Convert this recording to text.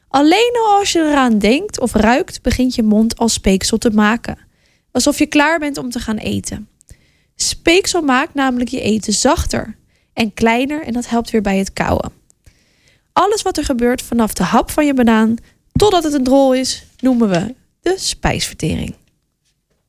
Alleen al als je eraan denkt of ruikt, begint je mond al speeksel te maken. Alsof je klaar bent om te gaan eten. Speeksel maakt namelijk je eten zachter en kleiner en dat helpt weer bij het kauwen. Alles wat er gebeurt vanaf de hap van je banaan totdat het een drol is, noemen we de spijsvertering.